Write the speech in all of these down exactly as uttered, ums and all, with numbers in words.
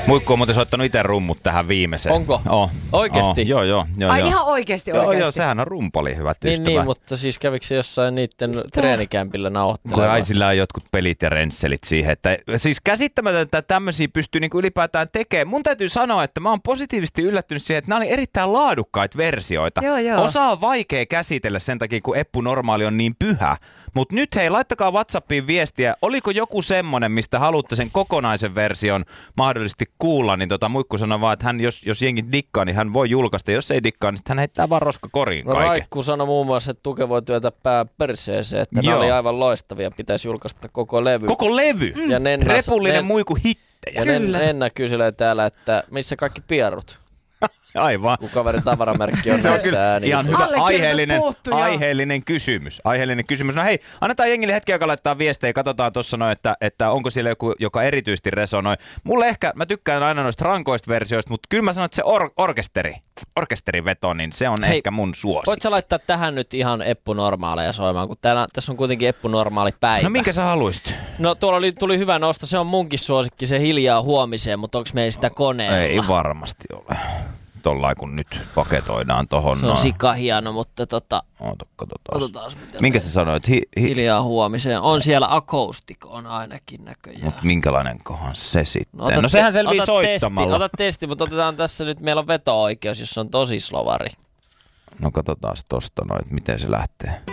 Muikku on muuten soittanut itse rummut tähän viimeiseen. Onko? Oh. Oikeesti? Oh. Joo, joo. joo Ai joo. ihan oikeesti oikeesti? Joo, joo, sehän on rumpali, hyvät niin, ystävät. Niin, mutta siis kävikö se jossain niitten treenikämpillä nauhoittelemaan? Kun ai sillä on jotkut pelit ja rensselit siihen. Että, siis käsittämätöntä, että tämmöisiä pystyy niinku ylipäätään tekemään. Mun täytyy sanoa, että mä oon positiivisesti yllättynyt siihen, että nämä oli erittäin laadukkaita versioita. Joo, joo. Osa on vaikea käsitellä sen takia, kun Eppu Normaali on niin pyhä. Mutta nyt hei, laittakaa WhatsAppiin viestiä. Oliko joku semmonen, mistä haluatte sen kokonaisen version mahdollisesti kuulla? Niin tota, Muikku sanoi vaan, että hän, jos, jos jengi dikkaa, niin hän voi julkaista. Jos ei dikkaa, niin hän heittää vaan roskakoriin no, kaiken. Raikku sanoi muun muassa, että Tuke voi työtä pää perseeseen, että Joo. ne oli aivan loistavia. Pitäisi julkaista koko levy. Koko levy? Mm. Ja Nenna, Repullinen nen, Muikku hittejä. Ja Nenna kyselee täällä, että missä kaikki pierut? Aivan. Kun kaverin tavaramerkki on Se on näissä kyllä ääniä. ihan hyvä aiheellinen, aiheellinen kysymys. Aiheellinen kysymys. No hei, annetaan jengille hetki aikaa laittaa viestejä. Katsotaan tuossa noin, että, että onko siellä joku, joka erityisesti resonoi. Mulle ehkä, mä tykkään aina noista rankoista versioista, mutta kyllä mä sanon, että se or- orkesteri, orkesteriveto, niin se on hei, ehkä mun suosikki. Voit sä laittaa tähän nyt ihan Eppu Normaaleja soimaan, kun täällä, tässä on kuitenkin Eppu Normaali päivä. No minkä sä haluisit? No tuolla oli, tuli hyvä nosto, se on munkin suosikki, se Hiljaa huomiseen, mutta onko meillä sitä koneella? Ei varmasti ole. Tollain kun nyt paketoidaan tohon. Se on sika hieno, mutta tota... Oota, katsotaan. Otetaan, minkä sä sanoit? Hi, hi... Hiljaa huomiseen. On siellä acoustic, on ainakin näköjään. Mut minkälainen kohan se sitten? No, ota no sehän te- selvii ota soittamalla. Testi, ota testi, mutta otetaan tässä nyt, meillä on veto-oikeus, jos on tosi slovari. No katsotaan tosta noin, miten se lähtee.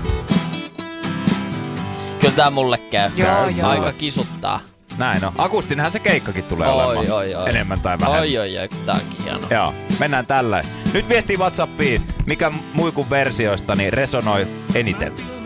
Kyllä tää mulle käy. Joo, joo. Aika kisuttaa. Näin on. Akustinenhan se keikkakin tulee oi, olemaan. Oi, oi. Enemmän tai vähemmän. Oi, oi, oi, kun tää onkin hieno. Joo, mennään tällä. Nyt viestii WhatsAppiin, mikä Muikun versioista niin resonoi eniten.